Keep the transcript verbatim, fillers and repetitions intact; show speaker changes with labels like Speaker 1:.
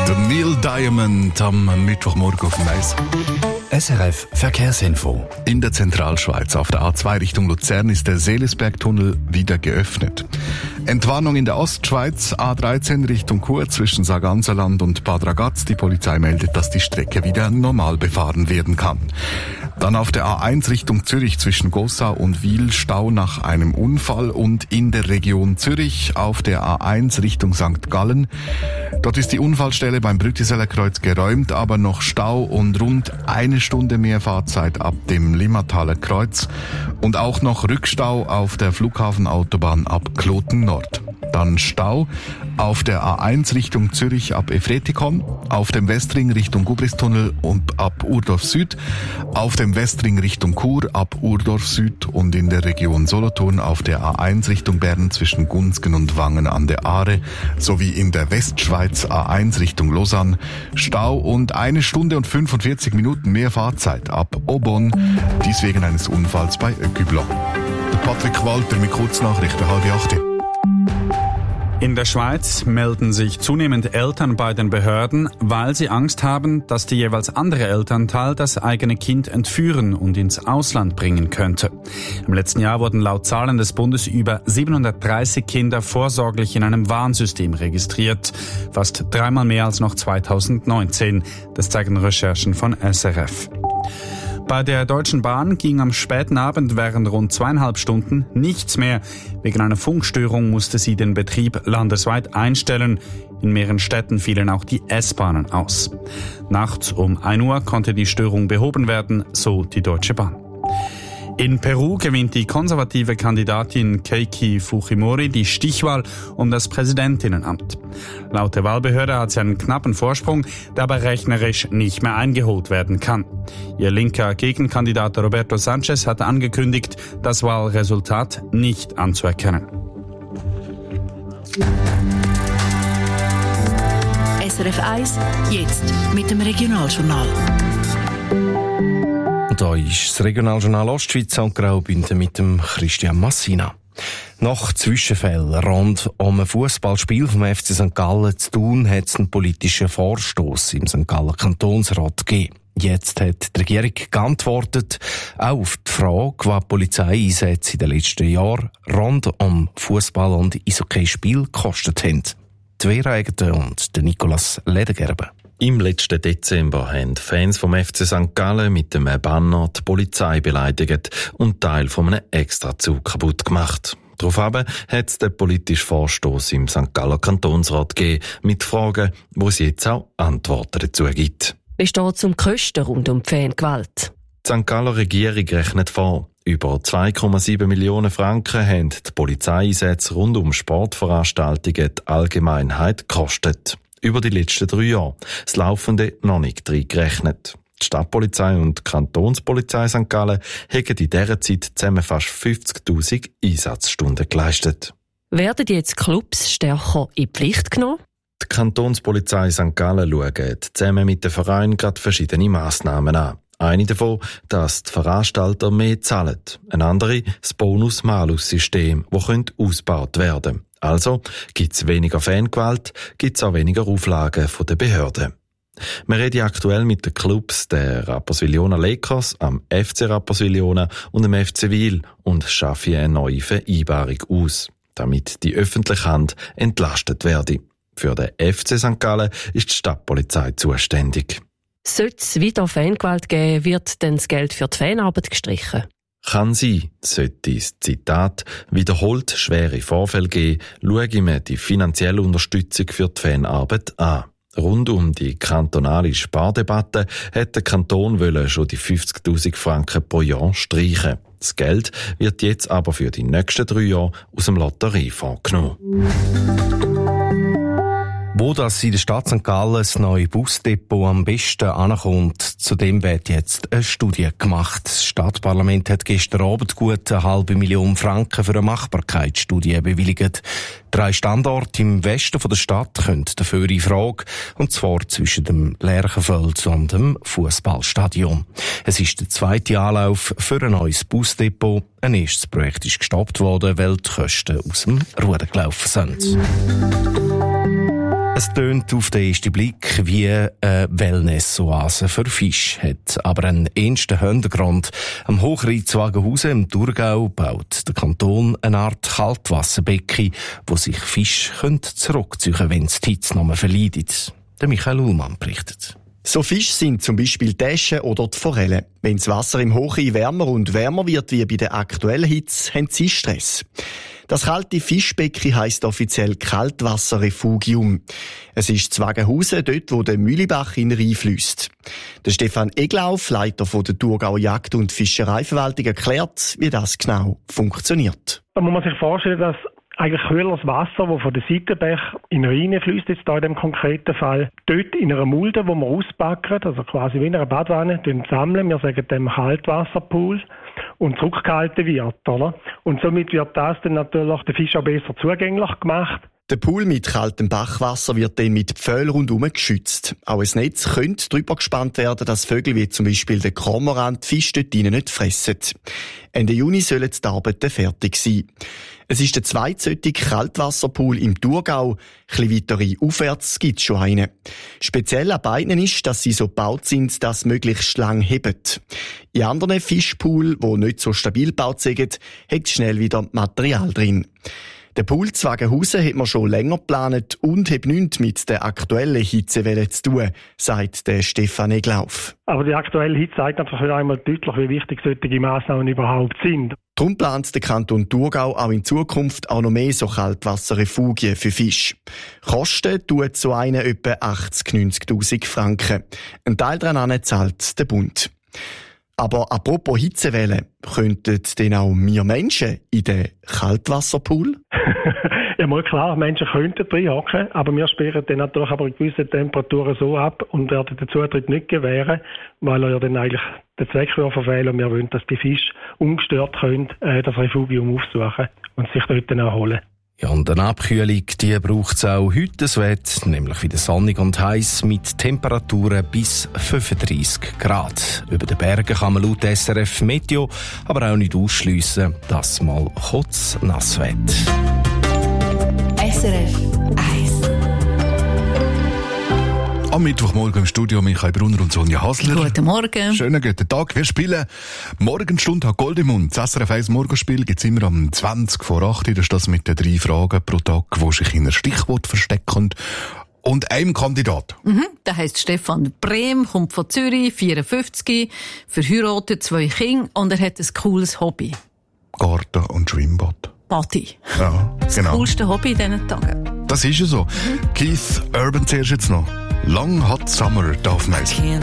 Speaker 1: Der Neil Diamond am Mittwochmorgen auf dem Eis.
Speaker 2: S R F Verkehrsinfo.
Speaker 1: In der Zentralschweiz auf der A zwei Richtung Luzern ist der Seelisbergtunnel wieder geöffnet. Entwarnung in der Ostschweiz, A dreizehn Richtung Chur zwischen Sarganserland und Bad Ragaz. Die Polizei meldet, dass die Strecke wieder normal befahren werden kann. Dann auf der A eins Richtung Zürich zwischen Gossau und Wil Stau nach einem Unfall und in der Region Zürich auf der A eins Richtung Sankt Gallen. Dort ist die Unfallstelle beim Brütiseler Kreuz geräumt, aber noch Stau und rund eine Stunde mehr Fahrzeit ab dem Limmataler Kreuz und auch noch Rückstau auf der Flughafenautobahn ab Kloten Nord. Dann Stau auf der A eins Richtung Zürich ab Efretikon, auf dem Westring Richtung Gubristunnel und ab Urdorf Süd, auf dem Westring Richtung Chur ab Urdorf Süd und in der Region Solothurn auf der A eins Richtung Bern zwischen Gunzgen und Wangen an der Aare sowie in der Westschweiz A eins Richtung Lausanne Stau und eine Stunde und fünfundvierzig Minuten mehr Fahrzeit ab Aubonne, dies wegen eines Unfalls bei Öcüblon. Der Patrick Walter mit Kurznachrichten, halb acht.
Speaker 3: In der Schweiz melden sich zunehmend Eltern bei den Behörden, weil sie Angst haben, dass der jeweils andere Elternteil das eigene Kind entführen und ins Ausland bringen könnte. Im letzten Jahr wurden laut Zahlen des Bundes über siebenhundertdreißig Kinder vorsorglich in einem Warnsystem registriert. Fast dreimal mehr als noch zweitausendneunzehn. Das zeigen Recherchen von S R F. Bei der Deutschen Bahn ging am späten Abend während rund zweieinhalb Stunden nichts mehr. Wegen einer Funkstörung musste sie den Betrieb landesweit einstellen. In mehreren Städten fielen auch die S-Bahnen aus. Nachts um ein Uhr konnte die Störung behoben werden, so die Deutsche Bahn. In Peru gewinnt die konservative Kandidatin Keiki Fujimori die Stichwahl um das Präsidentinnenamt. Laut der Wahlbehörde hat sie einen knappen Vorsprung, der aber rechnerisch nicht mehr eingeholt werden kann. Ihr linker Gegenkandidat Roberto Sanchez hatte angekündigt, das Wahlresultat nicht anzuerkennen.
Speaker 4: S R F eins, jetzt mit dem Regionaljournal.
Speaker 2: Und da ist das Regionaljournal Ostschweiz und Graubünden mit dem Christian Massina. Nach Zwischenfällen rund um ein Fußballspiel vom F C Sankt Gallen zu Thun hat es einen politischen Vorstoss im Sankt Galler Kantonsrat gegeben. Jetzt hat die Regierung geantwortet, auch auf die Frage, was Polizeieinsätze in den letzten Jahren rund um Fußball- und Eishockeyspiel gekostet haben. Die Vera Egger und der Nicolas Ledergerber.
Speaker 5: Im letzten Dezember haben Fans vom F C Sankt Gallen mit dem Banner die Polizei beleidigt und Teil von einem Extrazug kaputt gemacht. Daraufhin hat es den politischen Vorstoss im Sankt Galler Kantonsrat gegeben, mit Fragen, wo es jetzt auch Antworten dazu gibt.
Speaker 6: Wie steht es um die Kosten rund um die Fangewalt?
Speaker 5: Die Sankt Galler Regierung rechnet vor. Über zwei Komma sieben Millionen Franken haben die Polizeieinsätze rund um Sportveranstaltungen die Allgemeinheit gekostet. Über die letzten drei Jahre. Das Laufende noch nicht reingerechnet. Die Stadtpolizei und die Kantonspolizei Sankt Gallen haben in dieser Zeit zusammen fast fünfzigtausend Einsatzstunden geleistet.
Speaker 6: Werden jetzt Clubs stärker in die Pflicht genommen?
Speaker 5: Die Kantonspolizei Sankt Gallen schaut zusammen mit den Vereinen gerade verschiedene Massnahmen an. Eine davon, dass die Veranstalter mehr zahlen. Eine andere, das Bonus-Malus-System, das ausgebaut werden könnte. Also gibt es weniger Fangewalt, gibt es auch weniger Auflagen von den Behörden. Wir reden aktuell mit den Clubs der Rapperswil-Jona Lakers, am F C Rapperswil-Jona und dem F C Wil und schaffen eine neue Vereinbarung aus, damit die öffentliche Hand entlastet werde. Für den F C Sankt Gallen ist die Stadtpolizei zuständig.
Speaker 6: Sollte es weiter Fangewalt geben, wird dann das Geld für die Fanarbeit gestrichen?
Speaker 5: Kann sein, sollte es, Zitat, wiederholt schwere Vorfälle geben, schaue ich mir die finanzielle Unterstützung für die Fanarbeit an. Rund um die kantonale Spardebatte hat der Kanton wollen schon die fünfzigtausend Franken pro Jahr streichen. Das Geld wird jetzt aber für die nächsten drei Jahre aus dem Lotteriefonds genommen.
Speaker 2: Wo das in der Stadt Sankt Gallen das neue Busdepot am besten ankommt, zu dem wird jetzt eine Studie gemacht. Das Stadtparlament hat gestern Abend gut eine halbe Million Franken für eine Machbarkeitsstudie bewilligt. Drei Standorte im Westen der Stadt können dafür in Frage, und zwar zwischen dem Lerchenfeld und dem Fußballstadion. Es ist der zweite Anlauf für ein neues Busdepot. Ein erstes Projekt ist gestoppt worden, weil die Kosten aus dem Ruder gelaufen sind. Es tönt auf den ersten Blick wie eine Wellness-Oase für Fisch, hat aber einen ernsten Hintergrund. Am Hochreiz Wagenhausen im Thurgau baut der Kanton eine Art Kaltwasserbecken, wo sich Fische zurückziehen können, wenn es die Hitze noch verleidet. Der Michael Ullmann berichtet.
Speaker 7: So Fische sind zum Beispiel die Äsche oder die Forelle. Wenn das Wasser im Hochrhein wärmer und wärmer wird wie bei der aktuellen Hitze, haben sie Stress. Das kalte Fischbecken heisst offiziell Kaltwasserrefugium. Es ist zu Wagenhausen, dort wo der Mühlibach in den Rhein fliesst. Der Stefan Eglauf, Leiter von der Thurgauer Jagd- und Fischereiverwaltung, erklärt, wie das genau funktioniert.
Speaker 8: Da muss man sich vorstellen, dass eigentlich kühleres Wasser, das von der Seitenbach in den Rhein fließt, jetzt da in dem konkreten Fall, dort in einer Mulde, die wir auspacken, also quasi wie in einer Badwanne, sammeln. Wir sagen dem Kaltwasserpool. Und zurückgehalten wird, oder? Und somit wird das dann natürlich den Fisch auch besser zugänglich gemacht.
Speaker 7: Der Pool mit kaltem Bachwasser wird dann mit Pfählen rundherum geschützt. Auch ein Netz könnte drüber gespannt werden, dass Vögel wie zum Beispiel der Kormoran die Fische dort drinnen nicht fressen. Ende Juni sollen die Arbeiten fertig sein. Es ist der zweite solche Kaltwasserpool im Thurgau. Ein bisschen weiter aufwärts gibt es schon einen. Speziell an beiden ist, dass sie so gebaut sind, dass sie möglichst lang heben. In anderen Fischpools, die nicht so stabil gebaut sind, hat schnell wieder Material drin. Der Pool zu Wagenhausen hat man schon länger geplant und hat nichts mit der aktuellen Hitzewelle zu tun, sagt der Stefan Eglauf.
Speaker 8: Aber die aktuelle Hitze zeigt einfach wieder einmal deutlich, wie wichtig solche Massnahmen überhaupt sind.
Speaker 7: Darum plant der Kanton Thurgau auch in Zukunft auch noch mehr so Kaltwasserrefugien für Fische. Kosten tut so eine etwa achtzig, neunzigtausend Franken. Ein Teil daran zahlt der Bund. Aber apropos Hitzewelle, könnten denn auch wir Menschen in den Kaltwasserpool?
Speaker 8: Ja, mal klar, Menschen könnten drin hocken, aber wir sperren dann natürlich aber in gewissen Temperaturen so ab und werden den Zutritt nicht gewähren, weil er ja dann eigentlich den Zweck verfehlen und wir wollen, dass die Fische ungestört können, äh, das Refugium aufsuchen und sich dort dann erholen.
Speaker 2: Ja, und eine Abkühlung, die braucht es auch heute. Es wird nämlich wieder sonnig und heiß mit Temperaturen bis fünfunddreissig Grad. Über den Bergen kann man laut S R F Meteo aber auch nicht ausschliessen, dass es mal kurz nass wird.
Speaker 4: S R F eins.
Speaker 1: Am Mittwochmorgen im Studio Michael Brunner und Sonja Hasler.
Speaker 9: Guten Morgen.
Speaker 1: Schönen guten Tag. Wir spielen Morgenstunde hat Gold im Mund. Das S R F eins Morgenspiel gibt es immer am zwanzig vor acht. Das ist das mit den drei Fragen pro Tag, die sich in ein Stichwort verstecken. Und einem Kandidat.
Speaker 9: Mhm, der heisst Stefan Brehm, kommt von Zürich, vierundfünfzig, verheiratet, zwei Kinder und er hat ein cooles Hobby.
Speaker 1: Garten und Schwimmbad.
Speaker 9: Party.
Speaker 1: Ja,
Speaker 9: das
Speaker 1: genau.
Speaker 9: coolste Hobby in diesen Tagen.
Speaker 1: Das ist ja so. Mhm. Keith Urban zuerst jetzt noch. Long Hot Summer darf man.